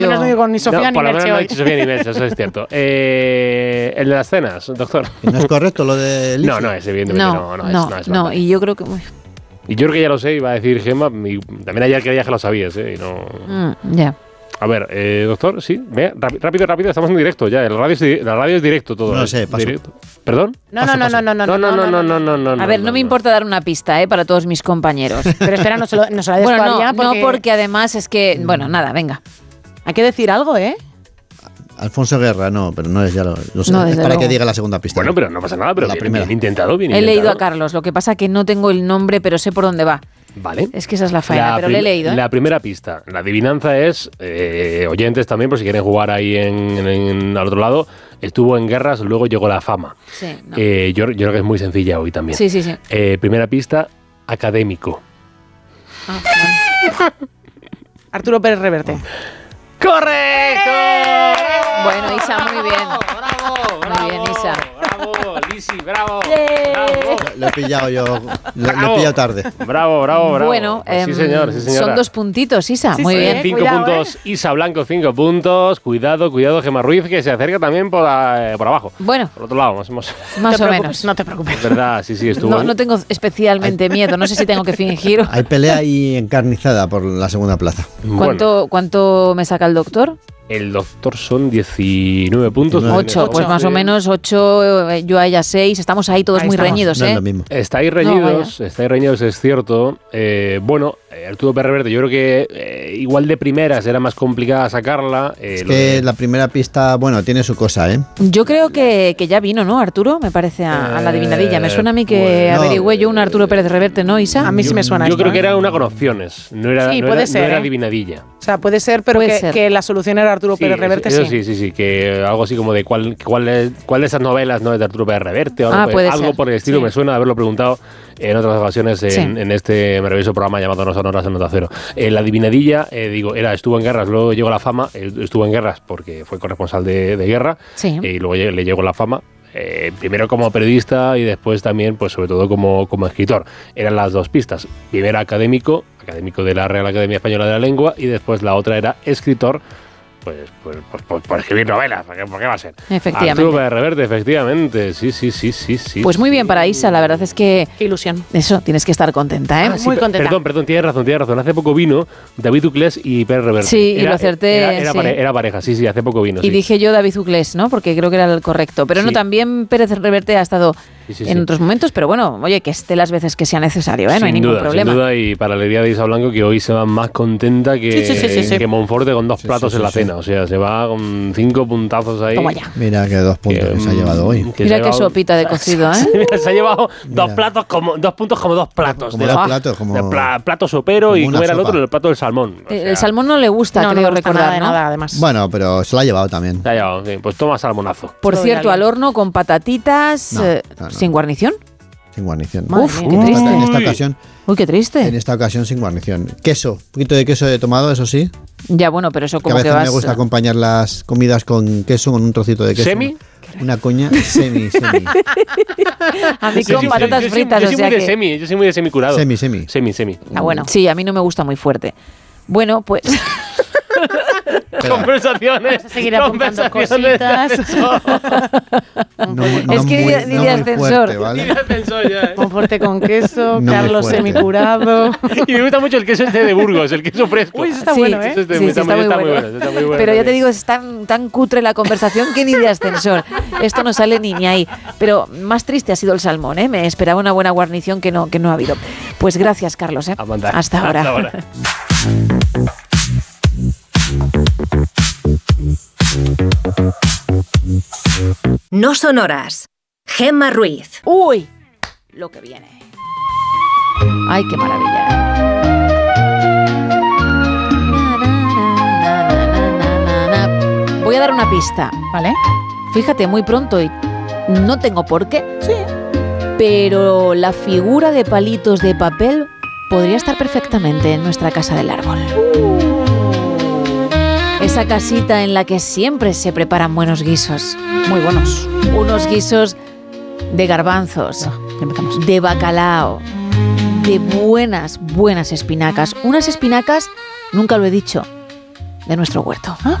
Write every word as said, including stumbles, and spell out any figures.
No no digo ni Sofía no, ni por lo menos Merche no ha hoy. dicho Sofía ni Merche, eso es cierto. Eh, el de las cenas, doctor. ¿No es correcto lo de Lizzie? No, no es, evidentemente No, no, no, no, es. No, es no, verdad. y yo creo que... uy, Y yo creo que ya lo sé, iba a decir Gemma. Y también ayer creía que lo sabías, ¿eh? Y no... mm, ya. A ver, eh, doctor, sí, vea, rápido, rápido, estamos en directo ya. La radio es, la radio es directo todo. No ¿eh? sé, paso. Directo. ¿Perdón? No, no, no, no, no, no, No, no, no, no, no, no, no. A ver, no me importa dar una pista, ¿eh? Para todos mis compañeros. Pero espera, no se, lo, no se la des Bueno, no, todavía porque... no, porque además es que... Bueno, nada, venga. Hay que decir algo, ¿eh? Alfonso Guerra, no, pero no es ya lo, lo sé. No, es desde para luego. que diga la segunda pista. Bueno, pero no pasa nada, pero La bien, primera. bien intentado, bien He intentado. leído a Carlos, lo que pasa que no tengo el nombre, pero sé por dónde va. Vale. Es que esa es la faena, La pero le he prim- leído, ¿eh? La primera pista. La adivinanza es, eh, oyentes también, por si quieren jugar ahí en, en- en- al otro lado, estuvo en guerras, luego llegó la fama. Sí, no. Eh, yo, yo creo que es muy sencilla hoy también. sí, sí, sí. Eh, primera pista, académico. Ah, bueno. Arturo Pérez Reverte. ¡Correcto! Bueno, Isa, muy bien. ¡Bravo! Muy bien, Isa. ¡Bravo! Lisi, bravo! ¡Yay! ¡Bravo! Lo he pillado yo, lo, lo he Bravo. pillado tarde. Bravo, bravo, bravo. Bueno, Pues sí em, señor, sí señora. son dos puntitos, Isa. Sí, muy sí, bien. eh. Cinco Cuidado, puntos, Isa Blanco, cinco puntos. Cuidado, cuidado, Gemma Ruiz, que se acerca también por, eh, por abajo. Bueno, Por otro lado, más, más. más te o preocupes, menos. No te preocupes. Es verdad, sí, sí, estuvo. No, no tengo especialmente miedo. No sé si tengo que fingir. Hay pelea ahí encarnizada por la segunda plaza. Bueno, ¿Cuánto, ¿Cuánto me saca el doctor? el doctor son diecinueve puntos. Nueve. Ocho, pues Ocho. más o menos ocho, eh, yo a ella seis. Estamos ahí todos Ahí muy estamos. reñidos, No es ¿eh? lo mismo. Estáis reñidos, estáis reñidos, es cierto. Eh, bueno, eh, Arturo Pérez Reverte, yo creo que eh, igual de primeras era más complicada sacarla. eh, Es lo que de- la primera pista, bueno, tiene su cosa, ¿eh? Yo creo que, que ya vino, ¿no, Arturo? Me parece a, a la adivinadilla. Me suena a mí que pues, no. averigüé yo un Arturo Pérez Reverte, ¿no, Isa? A mí sí me suena Yo esto, creo que ¿eh? era una con opciones, no era, Sí, no puede era, ser, no era ¿eh? adivinadilla. O sea, puede ser, pero Puede que, ser. que la solución era Arturo Sí, Pérez Reverte, eso sí. sí, sí, sí, que algo así como de cuál, cuál, es, cuál de esas novelas no es de Arturo Pérez Reverte, o algo, Ah, por- puede algo ser. por el estilo, Sí. me suena de haberlo preguntado en otras ocasiones en, Sí. en este maravilloso programa llamado No Sonoras en Nota Cero. Eh, la adivinadilla, eh, digo, era estuvo en guerras, luego llegó la fama, eh, estuvo en guerras porque fue corresponsal de, de guerra, Sí. eh, y luego lle- le llegó la fama. Eh, primero como periodista y después también, pues sobre todo como, como escritor. Eran las dos pistas. Primero académico, académico de la Real Academia Española de la Lengua, y después la otra era escritor, pues, pues, pues, pues por escribir novelas. ¿Por qué, por qué va a ser? Efectivamente. Arturo Pérez Reverte, efectivamente. Sí, sí, sí, sí, sí. Pues muy bien para Isa, la verdad es que Qué ilusión. eso, tienes que estar contenta, ¿eh? Ah, sí, muy per- contenta. Perdón, perdón, tienes razón, tienes razón. Hace poco vino David Uclés y Pérez Reverte. Sí, y lo acerté, Era, era sí. pare- era pareja, sí, sí, hace poco vino. Y sí. dije yo David Uclés, ¿no? Porque creo que era el correcto. Pero no, Sí. también Pérez Reverte ha estado Sí, sí, en sí. otros momentos, pero bueno, oye, que esté las veces que sea necesario, ¿eh? No hay Sin ningún duda, problema. Sin duda, y para la alegría de Isa Blanco, que hoy se va más contenta que, Sí, sí, sí, sí, sí. que Monforte con dos Sí, platos sí, en sí, la sí. cena. O sea, se va con cinco puntazos ahí. Toma ya. Mira que dos puntos que, se ha mm, llevado hoy. que se Mira ha qué llevado- sopita de cocido, ¿eh? Mira, se ha llevado dos Mira. platos como dos puntos como dos platos. Como de dos la- platos, como- de pla- plato sopero como y una cómo era el sopa. otro, el plato del salmón. O Eh, sea, el salmón no le gusta, No, no creo me gusta recordar, nada de ¿no? nada, además. Bueno, pero se lo ha llevado también. Se ha llevado, sí, pues toma salmonazo. Por Todo cierto, bien. al horno con patatitas, No, eh, no, no. sin guarnición. Sin guarnición. Madre Uf, mía, qué qué triste. En esta Uy. ocasión, Uy, qué en triste. esta ocasión sin guarnición. Queso, un poquito de queso he tomado, eso sí. Ya, bueno, pero eso Que a como que veces vas... me gusta acompañar las comidas con queso, con un trocito de queso. ¿Semi? Una coña semi, semi. A mí Yo con soy- patatas yo soy- fritas, yo o soy sea muy de que... semi, yo soy muy de semi curado. Semi, semi. Semi, semi. Ah, bueno. Sí, a mí no me gusta muy fuerte. Bueno, pues... Conversaciones. Vamos a seguir apuntando conversaciones de cositas. ascensor. No, Es que ni de- ni de muy ascensor. fuerte, Ni ¿vale? de ascensor ya, ¿eh? Monforte con queso, No muy Carlos fuerte. semicurado. Y me gusta mucho el queso este de Burgos, el queso fresco. Uy, eso está Sí, bueno, ¿eh? Eso este- Sí, sí, está, está muy, muy está muy bueno. bueno. está muy bueno Pero ya te también. digo, es tan, tan cutre la conversación que ni de ascensor. Esto no sale ni, ni ahí. Pero más triste ha sido el salmón, ¿eh? Me esperaba una buena guarnición que no, que no ha habido. Pues gracias, Carlos, ¿eh? A mandar. Hasta ahora. Hasta ahora. No sonoras. Gemma Ruiz. Uy, lo que viene. Ay, qué maravilla. Na, na, na, na, na, na, na. Voy a dar una pista. ¿Vale? Fíjate, muy pronto y no tengo por qué. Sí. Pero la figura de palitos de papel podría estar perfectamente en nuestra casa del árbol. Esa casita en la que siempre se preparan buenos guisos. Muy buenos. Unos guisos de garbanzos, Ya empezamos. de bacalao, de buenas, buenas espinacas. Unas espinacas, nunca lo he dicho, de nuestro huerto.